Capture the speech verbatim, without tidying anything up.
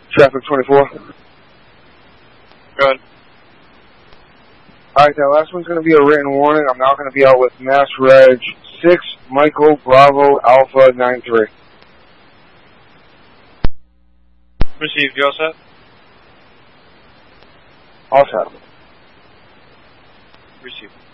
Traffic twenty-four. Go ahead. Alright, that last one's going to be a written warning. I'm now going to be out with Mass Reg six, Michael Bravo Alpha nine three. Received. You all set? All set. Received.